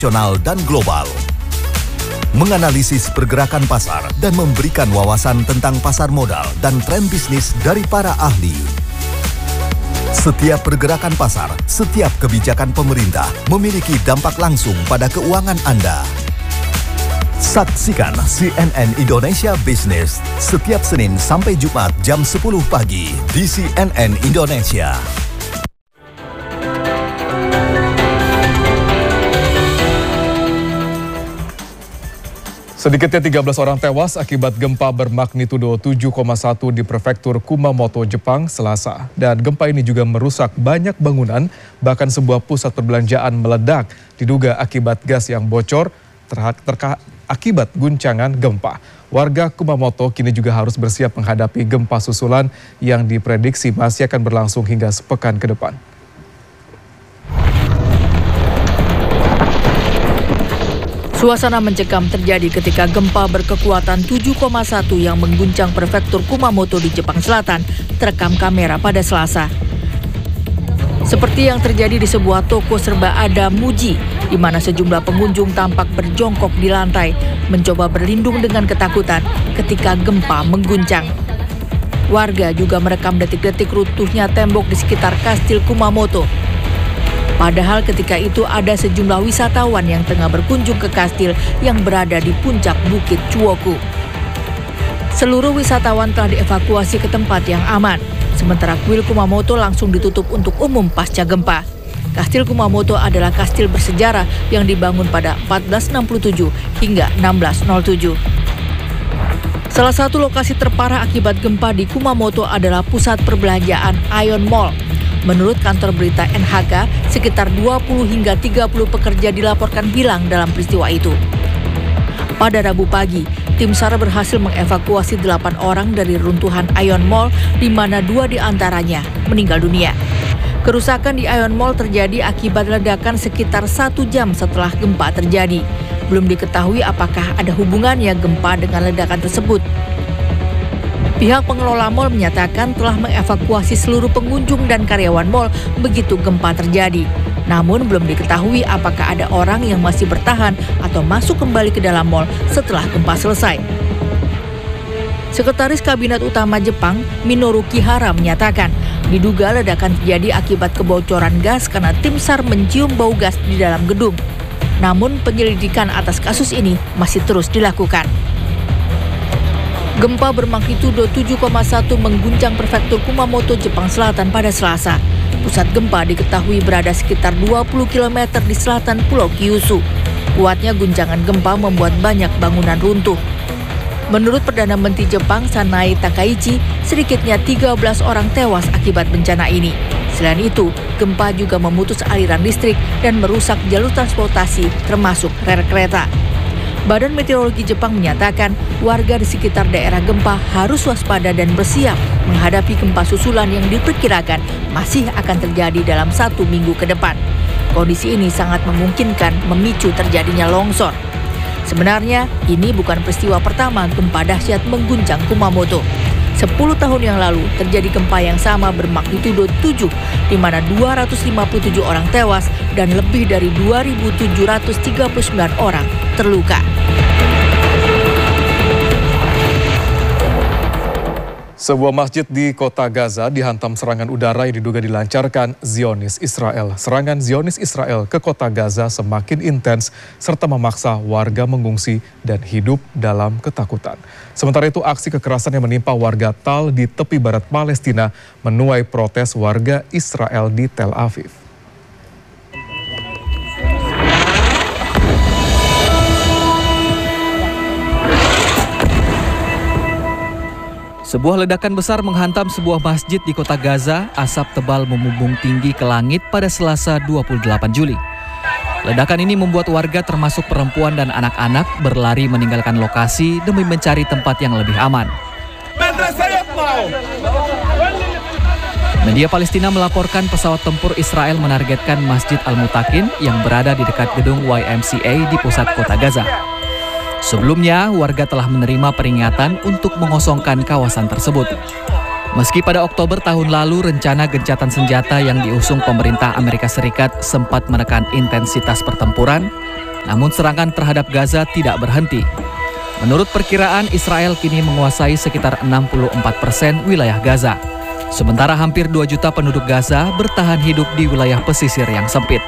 nasional dan global. Menganalisis pergerakan pasar dan memberikan wawasan tentang pasar modal dan tren bisnis dari para ahli. Setiap pergerakan pasar, setiap kebijakan pemerintah memiliki dampak langsung pada keuangan Anda. Saksikan CNN Indonesia Business setiap Senin sampai Jumat jam 10 pagi di CNN Indonesia. Sedikitnya 13 orang tewas akibat gempa bermagnitudo 7,1 di prefektur Kumamoto, Jepang, Selasa. Dan gempa ini juga merusak banyak bangunan, bahkan sebuah pusat perbelanjaan meledak, diduga akibat gas yang bocor akibat guncangan gempa. Warga Kumamoto kini juga harus bersiap menghadapi gempa susulan yang diprediksi masih akan berlangsung hingga sepekan ke depan. Suasana mencekam terjadi ketika gempa berkekuatan 7,1 yang mengguncang prefektur Kumamoto di Jepang Selatan terekam kamera pada Selasa. Seperti yang terjadi di sebuah toko serba ada Muji, di mana sejumlah pengunjung tampak berjongkok di lantai, mencoba berlindung dengan ketakutan ketika gempa mengguncang. Warga juga merekam detik-detik runtuhnya tembok di sekitar Kastil Kumamoto. Padahal ketika itu ada sejumlah wisatawan yang tengah berkunjung ke kastil yang berada di puncak Bukit Chuoku. Seluruh wisatawan telah dievakuasi ke tempat yang aman, sementara kuil Kumamoto langsung ditutup untuk umum pasca gempa. Kastil Kumamoto adalah kastil bersejarah yang dibangun pada 1467 hingga 1607. Salah satu lokasi terparah akibat gempa di Kumamoto adalah pusat perbelanjaan Aeon Mall. Menurut kantor berita NHK, sekitar 20 hingga 30 pekerja dilaporkan hilang dalam peristiwa itu. Pada Rabu pagi, tim SAR berhasil mengevakuasi 8 orang dari runtuhan Aeon Mall, di mana 2 diantaranya meninggal dunia. Kerusakan di Aeon Mall terjadi akibat ledakan sekitar 1 jam setelah gempa terjadi. Belum diketahui apakah ada hubungannya gempa dengan ledakan tersebut. Pihak pengelola mal menyatakan telah mengevakuasi seluruh pengunjung dan karyawan mal begitu gempa terjadi. Namun belum diketahui apakah ada orang yang masih bertahan atau masuk kembali ke dalam mal setelah gempa selesai. Sekretaris Kabinet Utama Jepang, Minoru Kihara, menyatakan diduga ledakan terjadi akibat kebocoran gas karena tim SAR mencium bau gas di dalam gedung. Namun penyelidikan atas kasus ini masih terus dilakukan. Gempa bermagnitudo 7,1 mengguncang prefektur Kumamoto, Jepang Selatan pada Selasa. Pusat gempa diketahui berada sekitar 20 km di selatan Pulau Kyushu. Kuatnya guncangan gempa membuat banyak bangunan runtuh. Menurut Perdana Menteri Jepang, Sanae Takaichi, sedikitnya 13 orang tewas akibat bencana ini. Selain itu, gempa juga memutus aliran listrik dan merusak jalur transportasi termasuk rel kereta. Badan Meteorologi Jepang menyatakan warga di sekitar daerah gempa harus waspada dan bersiap menghadapi gempa susulan yang diperkirakan masih akan terjadi dalam 1 minggu ke depan. Kondisi ini sangat memungkinkan memicu terjadinya longsor. Sebenarnya, ini bukan peristiwa pertama gempa dahsyat mengguncang Kumamoto. 10 tahun yang lalu terjadi gempa yang sama bermagnitudo 7, di mana 257 orang tewas dan lebih dari 2.739 orang terluka. Sebuah masjid di kota Gaza dihantam serangan udara yang diduga dilancarkan Zionis Israel. Serangan Zionis Israel ke kota Gaza semakin intens serta memaksa warga mengungsi dan hidup dalam ketakutan. Sementara itu, aksi kekerasan yang menimpa warga Tal di tepi barat Palestina menuai protes warga Israel di Tel Aviv. Sebuah ledakan besar menghantam sebuah masjid di kota Gaza. Asap tebal membumbung tinggi ke langit pada Selasa 28 Juli. Ledakan ini membuat warga termasuk perempuan dan anak-anak berlari meninggalkan lokasi demi mencari tempat yang lebih aman. Media Palestina melaporkan pesawat tempur Israel menargetkan Masjid Al-Mutakin yang berada di dekat gedung YMCA di pusat kota Gaza. Sebelumnya, warga telah menerima peringatan untuk mengosongkan kawasan tersebut. Meski pada Oktober tahun lalu rencana gencatan senjata yang diusung pemerintah Amerika Serikat sempat menekan intensitas pertempuran, Namun serangan terhadap Gaza tidak berhenti. Menurut perkiraan, Israel kini menguasai sekitar 64% wilayah Gaza. Sementara hampir 2 juta penduduk Gaza bertahan hidup di wilayah pesisir yang sempit.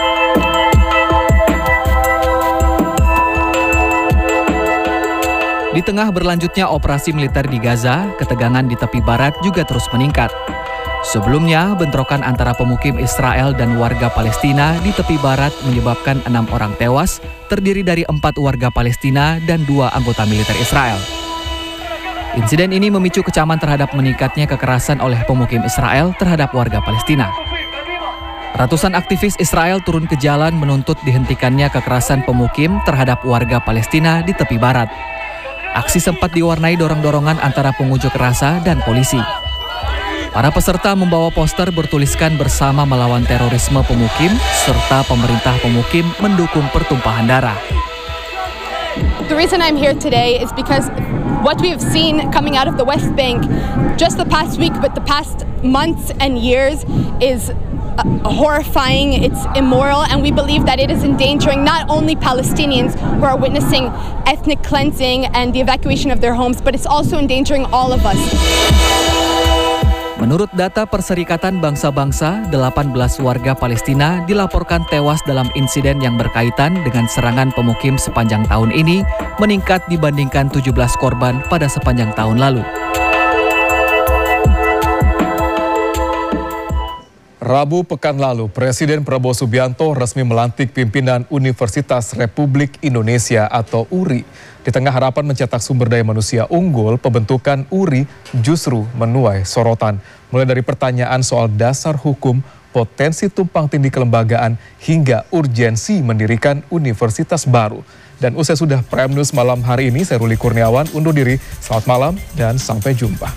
Di tengah berlanjutnya operasi militer di Gaza, ketegangan di tepi barat juga terus meningkat. Sebelumnya, bentrokan antara pemukim Israel dan warga Palestina di tepi barat menyebabkan 6 orang tewas, terdiri dari 4 warga Palestina dan 2 anggota militer Israel. Insiden ini memicu kecaman terhadap meningkatnya kekerasan oleh pemukim Israel terhadap warga Palestina. Ratusan aktivis Israel turun ke jalan menuntut dihentikannya kekerasan pemukim terhadap warga Palestina di tepi barat. Aksi sempat diwarnai dorong-dorongan antara pengunjuk rasa dan polisi. Para peserta membawa poster bertuliskan bersama melawan terorisme pemukim serta pemerintah pemukim mendukung pertumpahan darah. The reason I'm here today is because what we have seen coming out of the West Bank just the past week, but the past months and years is horrifying, it's immoral, and we believe that it is endangering not only Palestinians who are witnessing ethnic cleansing and the evacuation of their homes, but it's also endangering all of us. Menurut data Perserikatan Bangsa-Bangsa, 18 warga Palestina dilaporkan tewas dalam insiden yang berkaitan dengan serangan pemukim sepanjang tahun ini, meningkat dibandingkan 17 korban pada sepanjang tahun lalu. Rabu pekan lalu, Presiden Prabowo Subianto resmi melantik pimpinan Universitas Republik Indonesia atau URI. Di tengah harapan mencetak sumber daya manusia unggul, pembentukan URI justru menuai sorotan. Mulai dari pertanyaan soal dasar hukum, potensi tumpang tindih kelembagaan, hingga urgensi mendirikan universitas baru. Dan usai sudah Prime News malam hari ini, saya Ruli Kurniawan undur diri. Selamat malam dan sampai jumpa.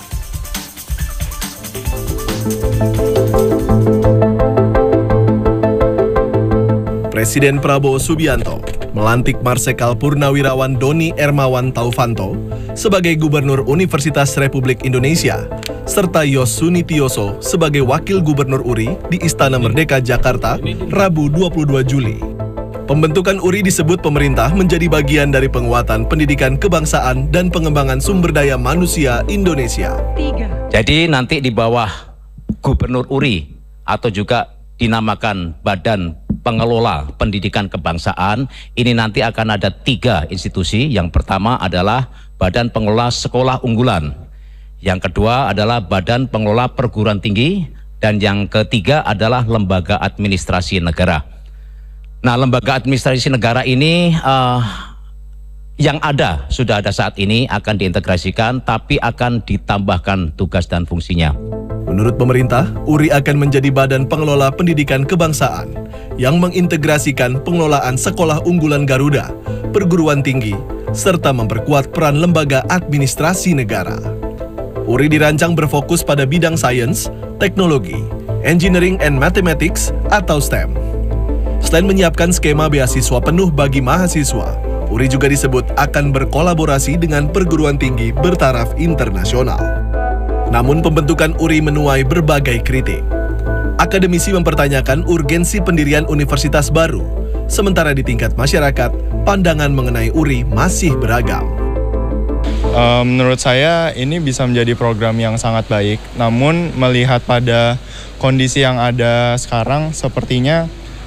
Presiden Prabowo Subianto melantik Marsikal Purnawirawan Doni Ermawan Taufanto sebagai Gubernur Universitas Republik Indonesia, serta Yos Sunitioso sebagai Wakil Gubernur URI di Istana Merdeka, Jakarta, Rabu 22 Juli. Pembentukan URI disebut pemerintah menjadi bagian dari penguatan pendidikan kebangsaan dan pengembangan sumber daya manusia Indonesia. Jadi nanti di bawah Gubernur URI atau juga dinamakan Badan Pengelola Pendidikan Kebangsaan, ini nanti akan ada 3 institusi. Yang pertama adalah Badan Pengelola Sekolah Unggulan, yang kedua adalah Badan Pengelola Perguruan Tinggi, dan yang ketiga adalah Lembaga Administrasi Negara. Nah, Lembaga Administrasi Negara ini yang ada, sudah ada saat ini, akan diintegrasikan, tapi akan ditambahkan tugas dan fungsinya. Menurut pemerintah, URI akan menjadi Badan Pengelola Pendidikan Kebangsaan yang mengintegrasikan pengelolaan sekolah unggulan Garuda, perguruan tinggi, serta memperkuat peran lembaga administrasi negara. URI dirancang berfokus pada bidang sains, teknologi, engineering and mathematics atau STEM. Selain menyiapkan skema beasiswa penuh bagi mahasiswa, URI juga disebut akan berkolaborasi dengan perguruan tinggi bertaraf internasional. Namun pembentukan URI menuai berbagai kritik. Akademisi mempertanyakan urgensi pendirian universitas baru, sementara di tingkat masyarakat, pandangan mengenai URI masih beragam. Menurut saya ini bisa menjadi program yang sangat baik, namun melihat pada kondisi yang ada sekarang, sepertinya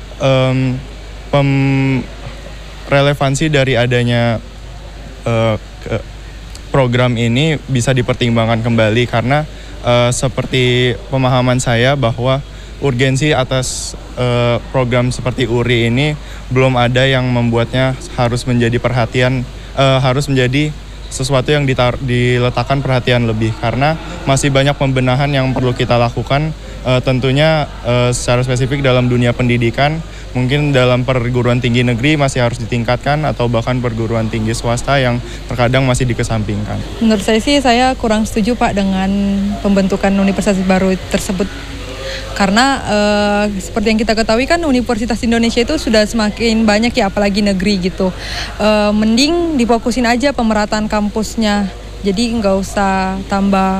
relevansi dari adanya program ini bisa dipertimbangkan kembali, karena seperti pemahaman saya bahwa urgensi atas program seperti URI ini belum ada yang membuatnya harus menjadi perhatian, harus menjadi sesuatu yang diletakkan perhatian lebih, karena masih banyak pembenahan yang perlu kita lakukan, tentunya secara spesifik dalam dunia pendidikan. Mungkin dalam perguruan tinggi negeri masih harus ditingkatkan, atau bahkan perguruan tinggi swasta yang terkadang masih dikesampingkan. Menurut saya sih, saya kurang setuju Pak dengan pembentukan universitas baru tersebut. Karena seperti yang kita ketahui kan Universitas Indonesia itu sudah semakin banyak ya, apalagi negeri gitu. Mending difokusin aja pemerataan kampusnya. Jadi nggak usah tambah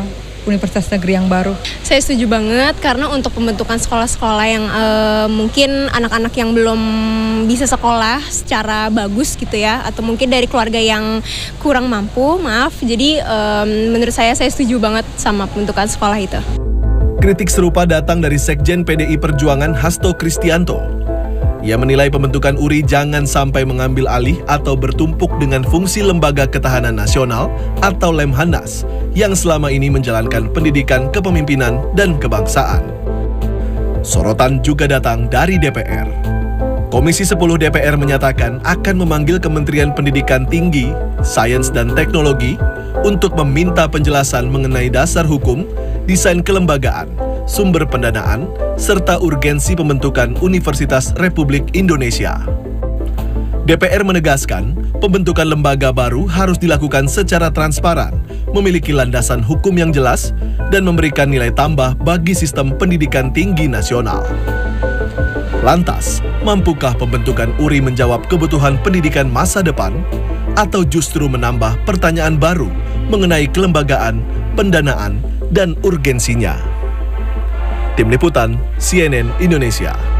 universitas negeri yang baru. Saya setuju banget karena untuk pembentukan sekolah-sekolah yang mungkin anak-anak yang belum bisa sekolah secara bagus gitu ya, atau mungkin dari keluarga yang kurang mampu, jadi menurut saya setuju banget sama pembentukan sekolah itu. Kritik serupa datang dari Sekjen PDI Perjuangan Hasto Kristianto. Ia menilai pembentukan URI jangan sampai mengambil alih atau bertumpuk dengan fungsi Lembaga Ketahanan Nasional atau Lemhanas yang selama ini menjalankan pendidikan kepemimpinan dan kebangsaan. Sorotan juga datang dari DPR. Komisi 10 DPR menyatakan akan memanggil Kementerian Pendidikan Tinggi, Sains dan Teknologi untuk meminta penjelasan mengenai dasar hukum, desain kelembagaan, sumber pendanaan, serta urgensi pembentukan Universitas Republik Indonesia. DPR menegaskan, pembentukan lembaga baru harus dilakukan secara transparan, memiliki landasan hukum yang jelas, dan memberikan nilai tambah bagi sistem pendidikan tinggi nasional. Lantas, mampukah pembentukan URI menjawab kebutuhan pendidikan masa depan, atau justru menambah pertanyaan baru mengenai kelembagaan, pendanaan, dan urgensinya? Tim Liputan CNN Indonesia.